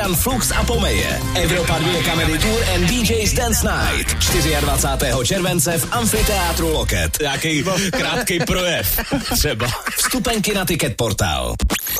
Flux a Pomeje. Evropa 2 Comedy Tour and DJ's Dance Night. 24. července v Amfiteátru Loket. Nějaký krátký projev třeba. Vstupenky na Ticket Portal.